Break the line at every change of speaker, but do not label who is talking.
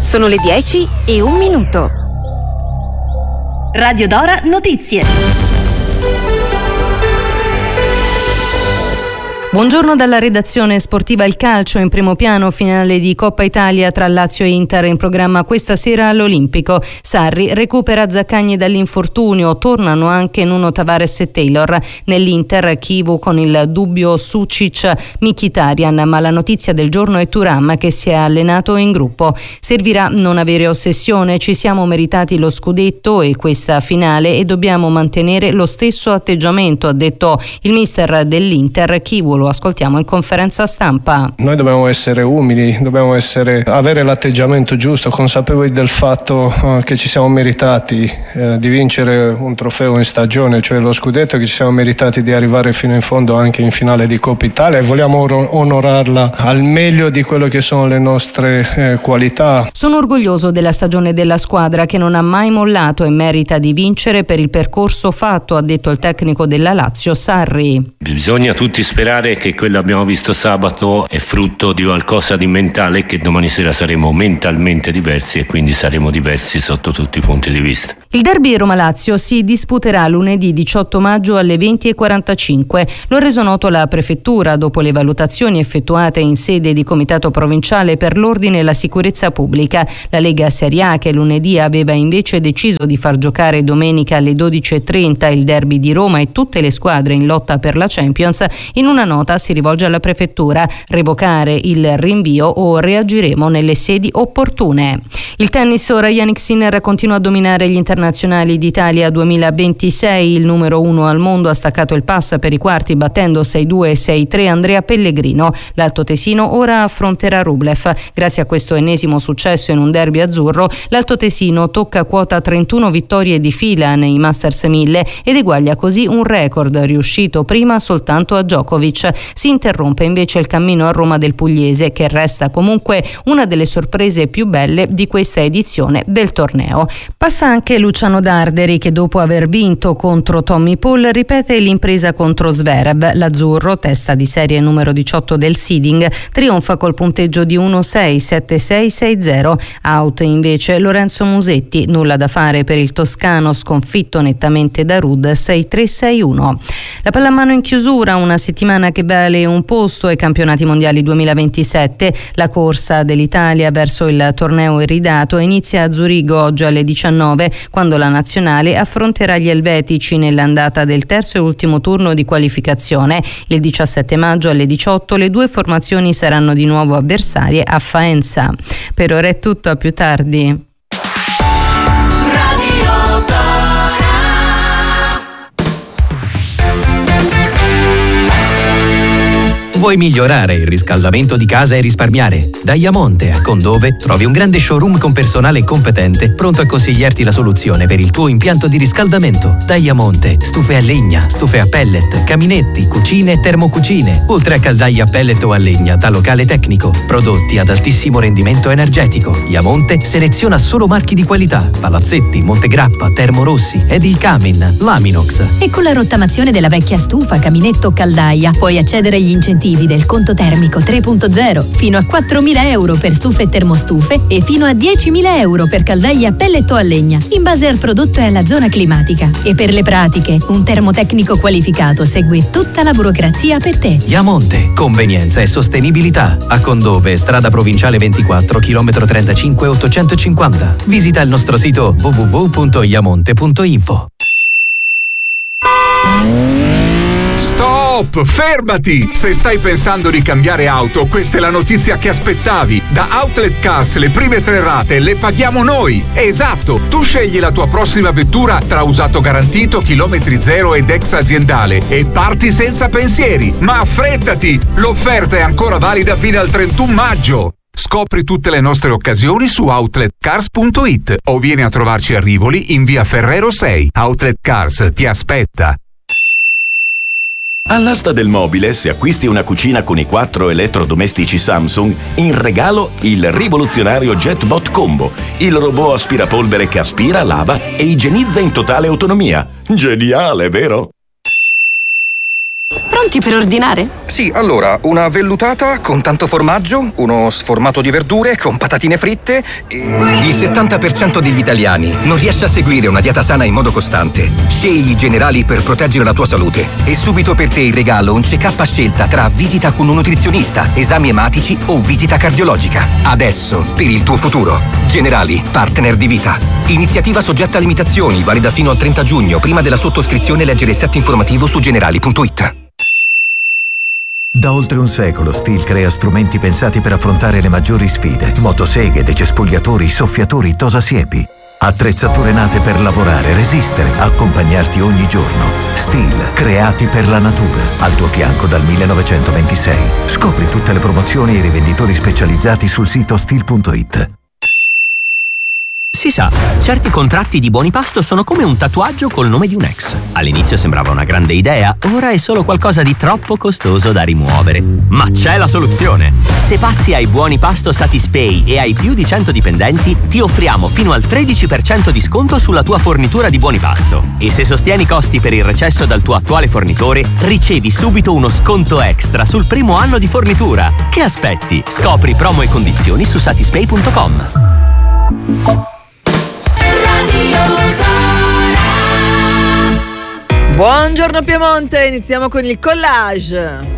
Sono le 10:01.
Radio Dora Notizie.
Buongiorno dalla redazione sportiva. Il calcio in primo piano, finale di Coppa Italia tra Lazio e Inter in programma questa sera all'Olimpico. Sarri recupera Zaccagni dall'infortunio, tornano anche Nuno Tavares e Taylor. Nell'Inter Chivu con il dubbio Sucic Mkhitaryan, ma la notizia del giorno è Thuram che si è allenato in gruppo. Servirà non avere ossessione, ci siamo meritati lo scudetto e questa finale e dobbiamo mantenere lo stesso atteggiamento, ha detto il mister dell'Inter Chivu. Lo ascoltiamo in conferenza stampa.
Noi dobbiamo essere umili, dobbiamo avere l'atteggiamento giusto, consapevoli del fatto che ci siamo meritati di vincere un trofeo in stagione, cioè lo scudetto, che ci siamo meritati di arrivare fino in fondo anche in finale di Coppa Italia, e vogliamo onorarla al meglio di quello che sono le nostre qualità.
Sono orgoglioso della stagione della squadra che non ha mai mollato e merita di vincere per il percorso fatto, ha detto il tecnico della Lazio Sarri.
Bisogna tutti sperare che quello che abbiamo visto sabato è frutto di qualcosa di mentale, che domani sera saremo mentalmente diversi e quindi saremo diversi sotto tutti i punti di vista.
Il derby Roma-Lazio si disputerà lunedì 18 maggio alle 20:45. Lo ha reso noto la prefettura dopo le valutazioni effettuate in sede di comitato provinciale per l'ordine e la sicurezza pubblica. La Lega Serie A, che lunedì aveva invece deciso di far giocare domenica alle 12:30 il derby di Roma e tutte le squadre in lotta per la Champions, in una nota si rivolge alla prefettura: revocare il rinvio o reagiremo nelle sedi opportune. Il tennis, ora Jannik Sinner continua a dominare gli internazionali d'Italia 2026. Il numero 1 al mondo ha staccato il pass per i quarti battendo 6-2 e 6-3 Andrea Pellegrino. L'altotesino ora affronterà Rublev. Grazie a questo ennesimo successo in un derby azzurro, l'altotesino tocca quota 31 vittorie di fila nei Masters 1000 ed eguaglia così un record riuscito prima soltanto a Djokovic. Si interrompe invece il cammino a Roma del pugliese, che resta comunque una delle sorprese più belle di questa edizione del torneo. Passa anche Luciano Darderi, che dopo aver vinto contro Tommy Paul ripete l'impresa contro Zverev. L'azzurro, testa di serie numero 18 del seeding, trionfa col punteggio di 1-6, 7-6, 6-0. Out invece Lorenzo Musetti, nulla da fare per il toscano sconfitto nettamente da Ruud 6-3, 6-1. La pallamano in chiusura, una settimana che vale un posto ai campionati mondiali 2027. La corsa dell'Italia verso il torneo iridato inizia a Zurigo oggi alle 19, quando la nazionale affronterà gli elvetici nell'andata del terzo e ultimo turno di qualificazione. Il 17 maggio alle 18 le due formazioni saranno di nuovo avversarie a Faenza. Per ora è tutto, a più tardi.
Vuoi migliorare il riscaldamento di casa e risparmiare? Da Iamonte a Condove trovi un grande showroom con personale competente pronto a consigliarti la soluzione per il tuo impianto di riscaldamento. Da Iamonte, stufe a legna, stufe a pellet, caminetti, cucine e termocucine, oltre a caldaie a pellet o a legna da locale tecnico. Prodotti ad altissimo rendimento energetico. Iamonte seleziona solo marchi di qualità: Palazzetti, Montegrappa, Termorossi, Edil Camin, Laminox.
E con la rottamazione della vecchia stufa, caminetto o caldaia puoi accedere agli incentivi del conto termico 3.0, fino a 4.000 euro per stufe e termostufe e fino a 10.000 euro per caldaie a pellet o a legna, in base al prodotto e alla zona climatica. E per le pratiche, un termotecnico qualificato segue tutta la burocrazia per te.
Iamonte, convenienza e sostenibilità. A Condove, strada provinciale 24, chilometro 35 850. Visita il nostro sito www.iamonte.info.
Stop! Fermati! Se stai pensando di cambiare auto, questa è la notizia che aspettavi. Da Outlet Cars le prime 3 rate le paghiamo noi. Esatto! Tu scegli la tua prossima vettura tra usato garantito, chilometri zero ed ex aziendale e parti senza pensieri. Ma affrettati! L'offerta è ancora valida fino al 31 maggio. Scopri tutte le nostre occasioni su outletcars.it o vieni a trovarci a Rivoli in via Ferrero 6. Outlet Cars ti aspetta.
All'asta del mobile, se acquisti una cucina con i 4 elettrodomestici Samsung, in regalo il rivoluzionario JetBot Combo, il robot aspirapolvere che aspira, lava e igienizza in totale autonomia. Geniale, vero?
pronti per ordinare?
Sì, allora, una vellutata con tanto formaggio, uno sformato di verdure con patatine fritte e... Il 70% degli italiani non riesce a seguire una dieta sana in modo costante. Scegli Generali per proteggere la tua salute. E subito per te in regalo un check-up a scelta tra visita con un nutrizionista, esami ematici o visita cardiologica. Adesso, per il tuo futuro. Generali, partner di vita. Iniziativa soggetta a limitazioni, valida fino al 30 giugno. Prima della sottoscrizione leggere il set informativo su generali.it.
Da oltre un secolo Stihl crea strumenti pensati per affrontare le maggiori sfide. Motoseghe, decespugliatori, soffiatori, tosasiepi. Attrezzature nate per lavorare, resistere, accompagnarti ogni giorno. Stihl, creati per la natura. Al tuo fianco dal 1926. Scopri tutte le promozioni e i rivenditori specializzati sul sito stihl.it.
Si sa, certi contratti di buoni pasto sono come un tatuaggio col nome di un ex. All'inizio sembrava una grande idea, ora è solo qualcosa di troppo costoso da rimuovere. Ma c'è la soluzione! Se passi ai buoni pasto Satispay e hai più di 100 dipendenti, ti offriamo fino al 13% di sconto sulla tua fornitura di buoni pasto. E se sostieni i costi per il recesso dal tuo attuale fornitore, ricevi subito uno sconto extra sul primo anno di fornitura. Che aspetti? Scopri promo e condizioni su satispay.com.
Buongiorno Piemonte, iniziamo con il collage.